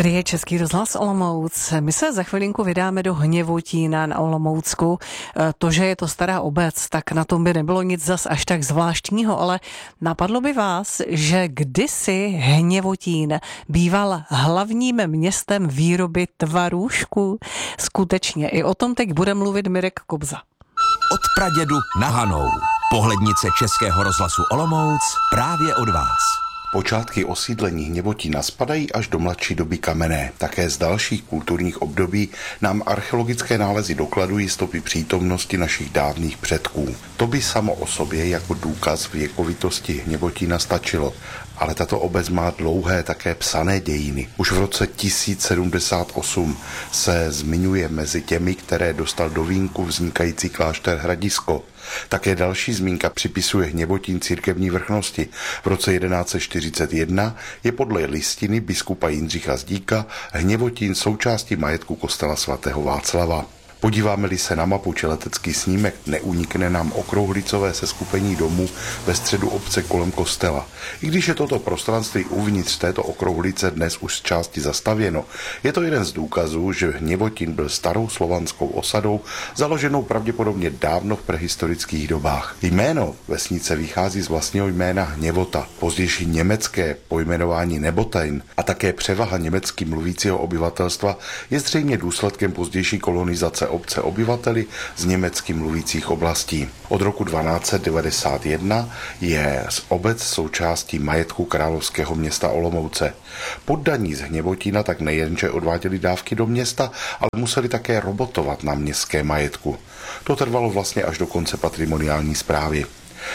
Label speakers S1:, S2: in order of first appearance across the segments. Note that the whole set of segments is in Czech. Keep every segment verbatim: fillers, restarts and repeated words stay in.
S1: Tady je Český rozhlas Olomouc. My se za chvilinku vydáme do Hněvotína na Olomoucku. To, že je to stará obec, tak na tom by nebylo nic zas až tak zvláštního, ale napadlo by vás, že kdysi Hněvotín býval hlavním městem výroby tvarůžků. Skutečně, i o tom teď bude mluvit Mirek Kobza.
S2: Od pradědu na Hanou. Pohlednice Českého rozhlasu Olomouc právě od vás.
S3: Počátky osídlení Hněvotína spadají až do mladší doby kamenné. Také z dalších kulturních období nám archeologické nálezy dokladují stopy přítomnosti našich dávných předků. To by samo o sobě jako důkaz věkovitosti Hněvotína stačilo, ale tato obec má dlouhé také psané dějiny. Už v roce tisíc sedmdesát osm se zmiňuje mezi těmi, které dostal do vínku vznikající klášter Hradisko. Také další zmínka připisuje Hněvotín církevní vrchnosti. V roce jedenáct set čtyřicet jedna je podle listiny biskupa Jindřicha Zdíka Hněvotín součástí majetku kostela svatého Václava. Podíváme-li se na mapu či letecký snímek, neunikne nám okrouhlicové seskupení domů ve středu obce kolem kostela. I když je toto prostranství uvnitř této okrouhlice dnes už z části zastavěno, je to jeden z důkazů, že Hněvotín byl starou slovanskou osadou, založenou pravděpodobně dávno v prehistorických dobách. Jméno vesnice vychází z vlastního jména Hněvota, pozdější německé pojmenování Nebotein a také převaha německy mluvícího obyvatelstva je zřejmě důsledkem pozdější kolonizace obce obyvateli z německy mluvících oblastí. Od roku dvanáct set devadesát jedna je obec součástí majetku královského města Olomouce. Poddaní z Hněvotína tak nejenže odváděli dávky do města, ale museli také robotovat na městské majetku. To trvalo vlastně až do konce patrimoniální správy.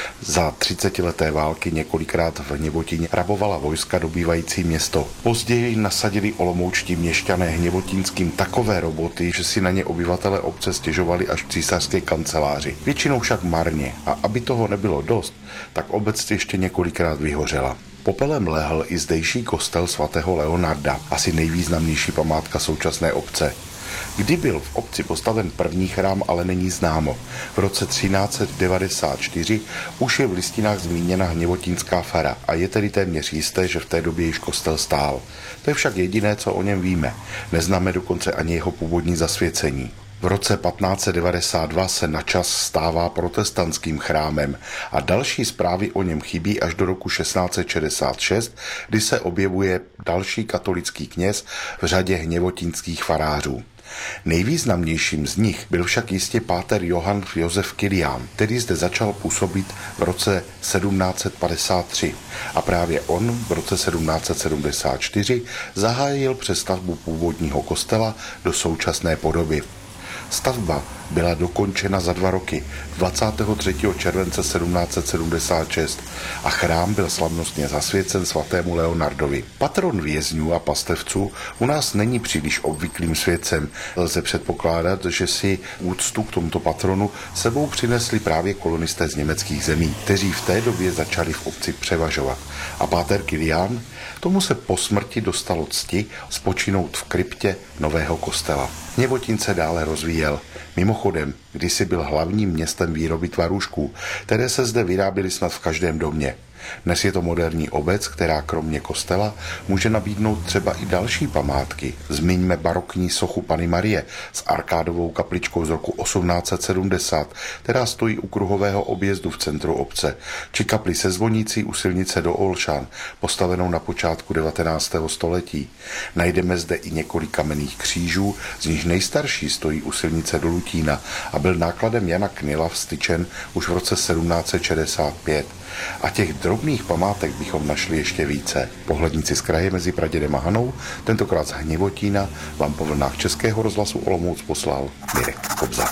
S3: Za třicetileté války několikrát v Hněvotíně rabovala vojska dobývající město. Později nasadili olomoučtí měšťané hněvotínským takové roboty, že si na ně obyvatele obce stěžovali až v císařské kanceláři. Většinou však marně, a aby toho nebylo dost, tak obec ještě několikrát vyhořela. Popelem lehl i zdejší kostel svatého Leonarda, asi nejvýznamnější památka současné obce. Kdy byl v obci postaven první chrám, ale není známo. V roce třináct set devadesát čtyři už je v listinách zmíněna hněvotínská fara a je tedy téměř jisté, že v té době již kostel stál. To je však jediné, co o něm víme. Neznáme dokonce ani jeho původní zasvěcení. V roce patnáct set devadesát dva se načas stává protestantským chrámem a další zprávy o něm chybí až do roku šestnáct set šedesát šest, kdy se objevuje další katolický kněz v řadě hněvotínských farářů. Nejvýznamnějším z nich byl však jistě páter Johann Josef Kilián, který zde začal působit v roce sedmnáct set padesát tři a právě on v roce sedmnáct set sedmdesát čtyři zahájil přestavbu původního kostela do současné podoby. Stavba byla dokončena za dva roky, dvacátého třetího července sedmnáct set sedmdesát šest a chrám byl slavnostně zasvěcen svatému Leonardovi. Patron vězňů a pastevců u nás není příliš obvyklým světcem. Lze předpokládat, že si úctu k tomuto patronu sebou přinesli právě kolonisté z německých zemí, kteří v té době začali v obci převažovat. A páter Kilián? Tomu se po smrti dostalo cti spočinout v kryptě nového kostela. Hněvotín se dále rozvíjel. Mimochodem, kdysi byl hlavním městem výroby tvarůžků, které se zde vyráběly snad v každém domě. Dnes je to moderní obec, která kromě kostela může nabídnout třeba i další památky. Zmiňme barokní sochu Panny Marie s arkádovou kapličkou z roku osmnáct set sedmdesát, která stojí u kruhového objezdu v centru obce, či kapli se zvonící u silnice do Olšan, postavenou na počátku devatenáctého století. Najdeme zde i několik kamenných křížů, z nich nejstarší stojí u silnice do Lutína a byl nákladem Jana Knila vstyčen už v roce sedmnáct set šedesát pět. A těch drobných památek bychom našli ještě více. Pohledníci z kraje mezi Pradědem a Hanou, tentokrát z Hněvotína, vám po vlnách Českého rozhlasu Olomouc poslal Mirek Kobza.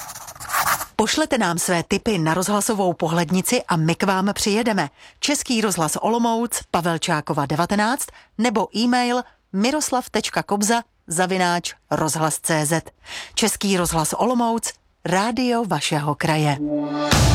S4: Pošlete nám své tipy na rozhlasovou pohlednici a my k vám přijedeme. Český rozhlas Olomouc, Pavelčákova devatenáct nebo e-mail miroslav tečka kobza zavináč rozhlas tečka cé zet. Český rozhlas Olomouc, rádio vašeho kraje.